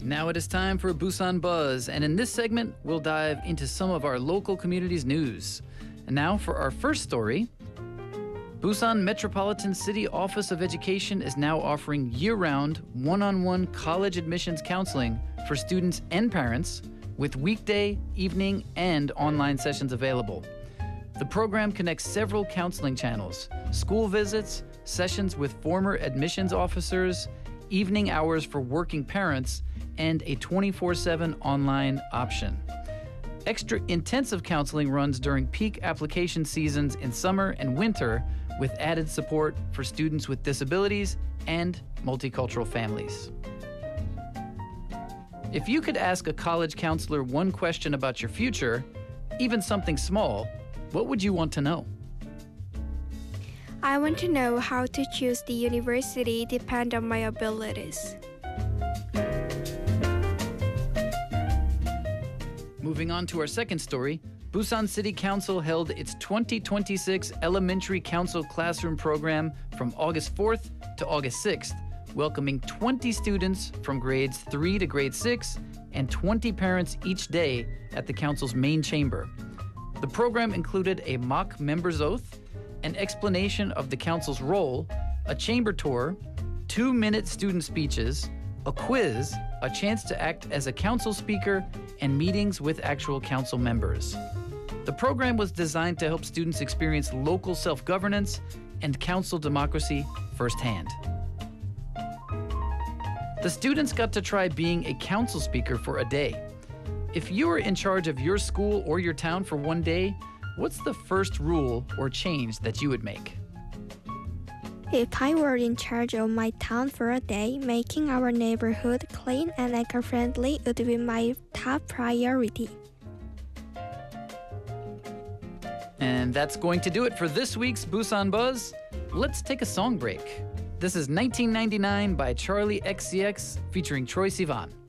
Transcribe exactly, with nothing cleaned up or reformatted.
Now it is time for Busan Buzz, and in this segment, we'll dive into some of our local community's news. And now for our first story. Busan Metropolitan City Office of Education is now offering year-round, one-on-one college admissions counseling for students and parents with weekday, evening, and online sessions available. The program connects several counseling channels, school visits, sessions with former admissions officers, evening hours for working parents, and a twenty-four seven online option. Extra intensive counseling runs during peak application seasons in summer and winter, with added support for students with disabilities and multicultural families. If you could ask a college counselor one question about your future, even something small, what would you want to know? I want to know how to choose the university depend on my abilities. Moving on to our second story, Busan City Council held its twenty twenty-six Elementary Council Classroom program from August fourth to August sixth, welcoming twenty students from grades three to grade six and twenty parents each day at the council's main chamber. The program included a mock member's oath, an explanation of the council's role, a chamber tour, two-minute student speeches, a quiz, a chance to act as a council speaker, and meetings with actual council members. The program was designed to help students experience local self-governance and council democracy firsthand. The students got to try being a council speaker for a day. If you were in charge of your school or your town for one day, what's the first rule or change that you would make? If I were in charge of my town for a day, making our neighborhood clean and eco-friendly would be my top priority. And that's going to do it for this week's Busan Buzz. Let's take a song break. This is nineteen ninety-nine by Charlie X C X featuring Troye Sivan.